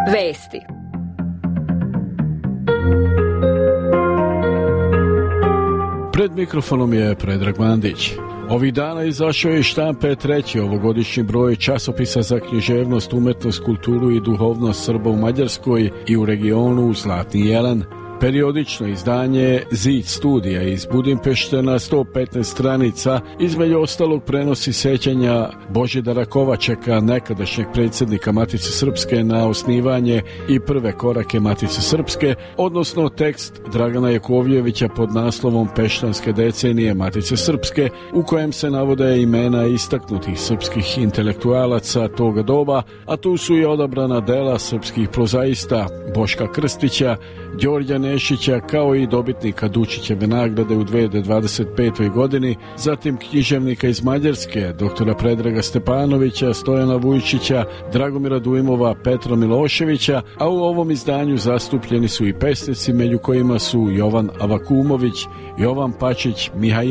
Vesti. Pred mikrofonom je Predrag Mandić. Ovih dana izašao je iz štampe treći ovogodišnji broj časopisa za književnost, umetnost, kulturu i duhovnost Srba u Mađarskoj i u regionu Zlatni jelen. Periodično izdanje Zid studija iz Budimpešte na 115 stranica između ostalog prenosi sećanja Božidara Kovačeka, nekadašnjeg predsjednika Matice Srpske, na osnivanje i prve korake Matice Srpske, odnosno tekst Dragana Jakovljevića pod naslovom Peštanske decenije Matice Srpske, u kojem se navode imena istaknutih srpskih intelektualaca toga doba, a tu su i odabrana dela srpskih prozaista Boška Krstića, Đorđa Nešića, kao i dobitnika Dučićeve nagrade u 2025. godini, zatim književnika iz Mađarske, doktora Predraga Stepanovića, Stojana Vujčića, Dragomira Dujmova, Petra Miloševića, a u ovom izdanju zastupljeni su i pesnici, među kojima su Jovan Avakumović, Jovan Pačić,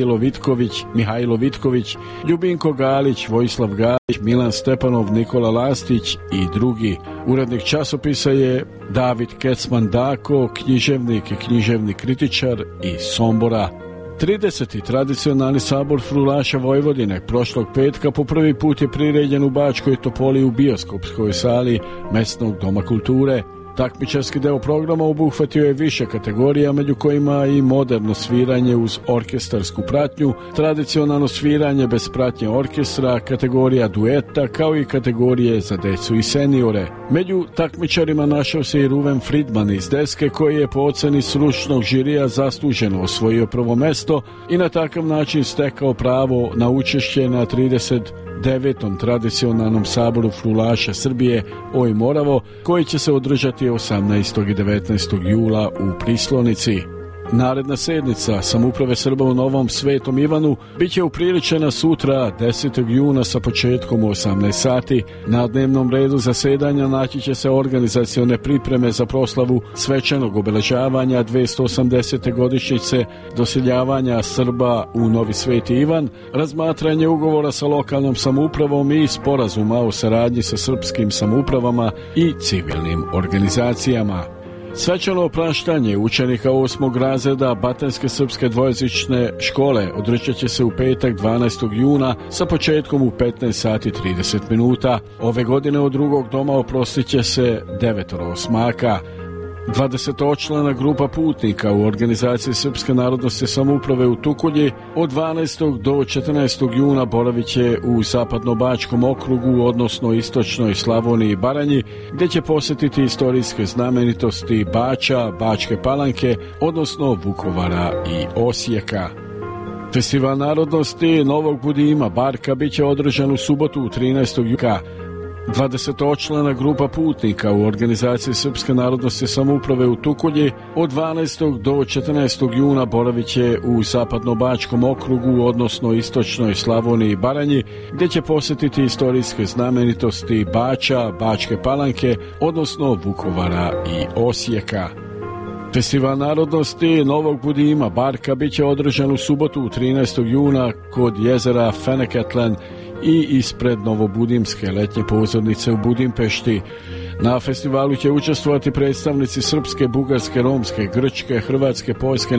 Mihajlo Vitković, Ljubinko Galić, Vojislav Galić, Milan Stepanov, Nikola Lastić i drugi. Urednik časopisa je David Kecman Dako, književnik i književni kritičar iz Sombora. 30. tradicionalni sabor frulaša Vojvodine prošlog petka po prvi put je priređen u Bačkoj Topoli u bioskopskoj sali Mesnog doma kulture. Takmičarski deo programa obuhvatio je više kategorija, među kojima i moderno sviranje uz orkestarsku pratnju, tradicionalno sviranje bez pratnje orkestra, kategorija dueta, kao i kategorije za decu i seniore. Među takmičarima našao se i Ruven Friedman iz Deske, koji je po oceni stručnog žirija zasluženo osvojio prvo mesto i na takav način stekao pravo na učešće na 39. tradicionalnom saboru frulaša Srbije Oj Moravo, koji će se održati 18. i 19. jula u Prislonici. Naredna sednica Samouprave Srba u Novom Svetom Ivanu biće upriličena sutra 10. juna sa početkom u 18 sati. Na dnevnom redu zasedanja naći će se organizacione pripreme za proslavu svečanog obeležavanja 280. godišnjice doseljavanja Srba u Novi Sveti Ivan, razmatranje ugovora sa lokalnom samoupravom i sporazuma o saradnji sa srpskim samoupravama i civilnim organizacijama. Svečano opraštanje učenika 8. razreda Batanjske srpske dvojezične škole održat će se u petak 12. juna sa početkom u 15 sati 30 minuta. Ove godine od drugog doma oprostit će se 9 osmaka. 20-člana grupa putnika u organizaciji Srpske narodnosne samouprave u Tukulji od 12. do 14. juna boravit će u Zapadno-Bačkom okrugu, odnosno Istočnoj Slavoniji i Baranji, gdje će posjetiti istorijske znamenitosti Bača, Bačke Palanke, odnosno Vukovara i Osijeka. Festival narodnosti Novog Budima Barka bit će održan u subotu 13. juna. 20-člana grupa putnika u organizaciji Srpske narodnosne samouprave u Tukulji od 12. do 14. juna boravit će u Zapadno-Bačkom okrugu, odnosno Istočnoj Slavoniji i Baranji, gdje će posjetiti istorijske znamenitosti Bača, Bačke Palanke, odnosno Vukovara i Osijeka. Festival narodnosti Novog Budima Barka bit će održan u subotu 13. juna kod jezera Feneketlen i ispred Novobudimske letnje pozornice u Budimpešti. Na festivalu će učestvovati predstavnici srpske, bugarske, romske, grčke, hrvatske, poljske